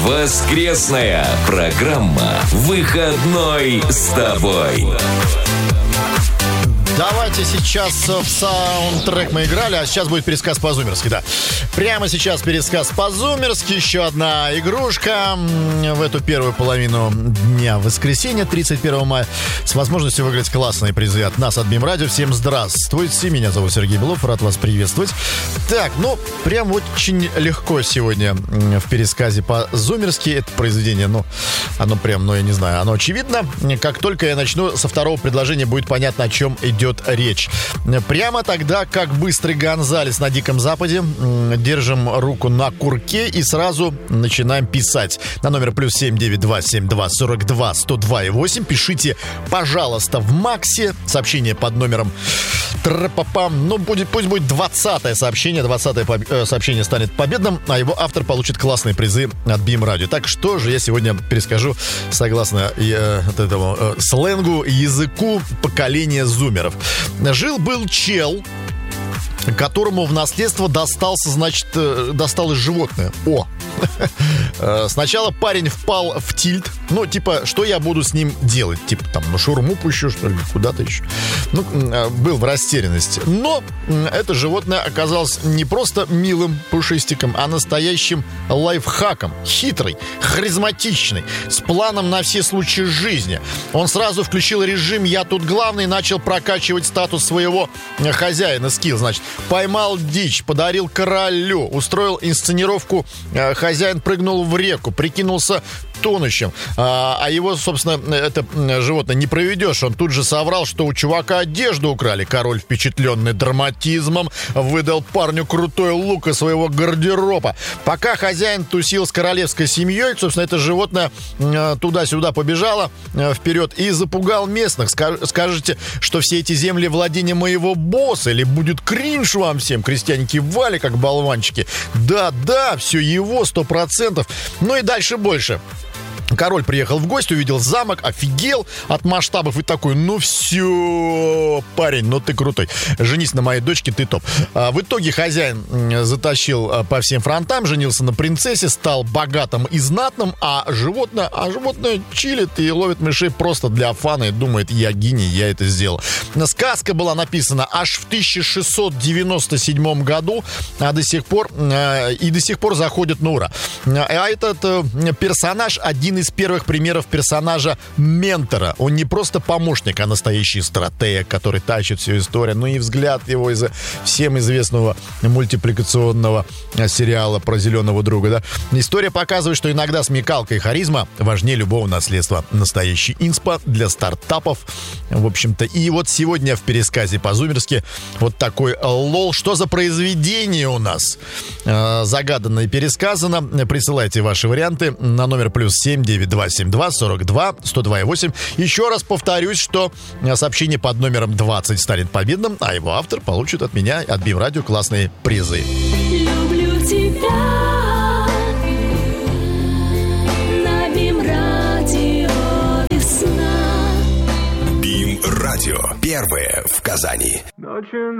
Воскресная программа «Выходной с тобой». Давайте сейчас в саундтрек мы играли, а сейчас будет пересказ по-зумерски, да. Прямо сейчас пересказ по-зумерски, еще одна игрушка в эту первую половину дня воскресенья, 31 мая, с возможностью выиграть классные призы от нас, от BIM-радио. Всем здравствуйте, меня зовут Сергей Белов, рад вас приветствовать. Так, ну, прям очень легко сегодня в пересказе по-зумерски. Это произведение, ну, оно прям, ну, я не знаю, оно очевидно. Как только я начну, со второго предложения будет понятно, о чем идет речь. Прямо тогда, как быстрый Гонзалес на Диком Западе, держим руку на курке и сразу начинаем писать. На номер +7 9272 42 102 и 8 пишите, пожалуйста, в Максе сообщение под номером ну, пусть будет 20-е сообщение. 20-е сообщение станет победным, а его автор получит классные призы от BIM-радио. Так что же я сегодня перескажу согласно этому сленгу, языку поколения зумеров. Жил-был чел, которому в наследство досталось животное. Сначала парень впал в тильт. Ну, типа, что я буду с ним делать? Типа, там, на шаурму пущу, что ли, куда-то еще. Ну, был в растерянности. Но это животное оказалось не просто милым пушистиком, а настоящим лайфхаком. Хитрый, харизматичный, с планом на все случаи жизни. Он сразу включил режим «Я тут главный» и начал прокачивать статус своего хозяина. Скилл, значит. Поймал дичь, подарил королю, устроил инсценировку «Хозяин прыгнул в реку», прикинулся тонущим. А его, собственно, это животное не проведешь. Он тут же соврал, что у чувака одежду украли. Король, впечатленный драматизмом, выдал парню крутой лук из своего гардероба. Пока хозяин тусил с королевской семьей, собственно, это животное туда-сюда побежало вперед и запугал местных. Скажете, что все эти земли владения моего босса, или будет кринж вам всем? Крестьяне кивали, как болванчики. Да, все его, 100%. Ну и дальше больше. Король приехал в гости, увидел замок, офигел от масштабов и такой: ну все, парень, ну ты крутой, женись на моей дочке, ты топ. В итоге хозяин затащил по всем фронтам, женился на принцессе, стал богатым и знатным, а животное чилит и ловит мышей просто для фана и думает: я гений, я это сделал. Сказка была написана аж в 1697 году, а до сих пор заходит на ура. А этот персонаж один из первых примеров персонажа-ментора. Он не просто помощник, а настоящий стратег, который тащит всю историю. Ну и взгляд его из всем известного мультипликационного сериала про зеленого друга, да. История показывает, что иногда смекалка и харизма важнее любого наследства. Настоящий инспа для стартапов, в общем-то. И вот сегодня в пересказе по-зумерски вот такой лол. Что за произведение у нас? Загаданно и пересказано. Присылайте ваши варианты на номер +7 9272 42 102 и 8. Еще раз повторюсь, что сообщение под номером 20 станет победным, а его автор получит от меня, от BIM-радио, классные призы. Люблю тебя на BIM-радио весна. BIM-радио. Первое в Казани.